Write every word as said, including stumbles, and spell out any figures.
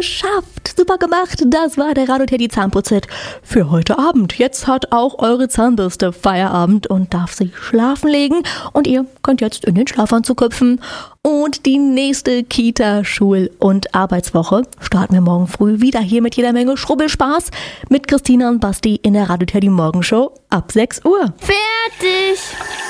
geschafft. Super gemacht. Das war der Radio-Teddy Zahnputz-Hit für heute Abend. Jetzt hat auch eure Zahnbürste Feierabend und darf sich schlafen legen. Und ihr könnt jetzt in den Schlafanzug hüpfen. Und die nächste Kita-, Schul- und Arbeitswoche starten wir morgen früh wieder hier mit jeder Menge Schrubbelspaß mit Christina und Basti in der Radio-Teddy Morgenshow ab sechs Uhr. Fertig!